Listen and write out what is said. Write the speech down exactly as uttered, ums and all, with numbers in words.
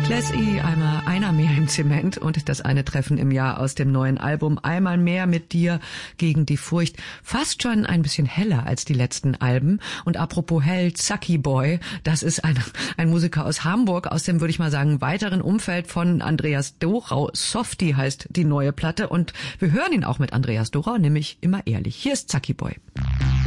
Class-E, einmal einer mehr im Zement und das eine Treffen im Jahr aus dem neuen Album Einmal mehr mit dir gegen die Furcht. Fast schon ein bisschen heller als die letzten Alben. Und apropos hell, Zacki Boy, das ist ein, ein Musiker aus Hamburg, aus dem, würde ich mal sagen, weiteren Umfeld von Andreas Dorau. Softie heißt die neue Platte und wir hören ihn auch mit Andreas Dorau, nämlich Immer ehrlich. Hier ist Zacki Boy.